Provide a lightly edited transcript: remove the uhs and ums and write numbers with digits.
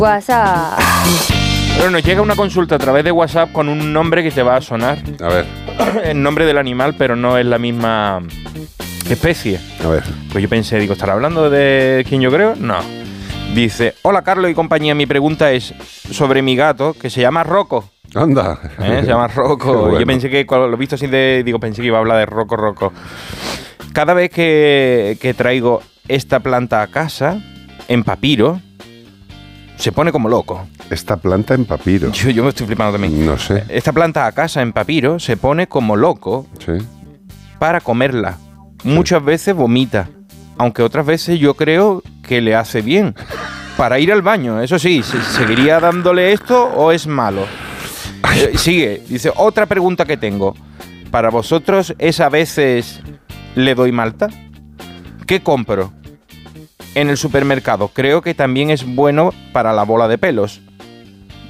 WhatsApp. Pero nos llega una consulta a través de WhatsApp con un nombre que te va a sonar. A ver. El nombre del animal, pero no es la misma especie. A ver. Pues yo pensé, digo, ¿estará hablando de quién yo creo? No. Dice, hola Carlos y compañía, mi pregunta es sobre mi gato que se llama Rocco. Anda. Se llama Rocco. Bueno. Yo pensé que, cuando lo he visto así pensé que iba a hablar de Rocco. Cada vez que traigo esta planta a casa, en papiro, se pone como loco. Esta planta en papiro. Yo me estoy flipando también. No sé. Esta planta a casa en papiro se pone como loco Sí. para comerla. Muchas veces vomita, aunque otras veces yo creo que le hace bien. Para ir al baño, eso sí, ¿seguiría dándole esto o es malo? Sigue, dice, otra pregunta que tengo. ¿Para vosotros es a veces le doy malta? ¿Qué compro? En el supermercado, creo que también es bueno para la bola de pelos.